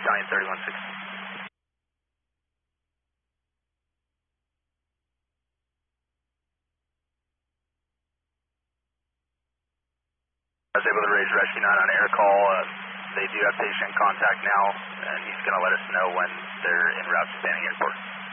Italian 3160. I was able to raise Rescue 9 on air call. They do have patient contact now, and he's going to let us know when they're en route to Banning Airport.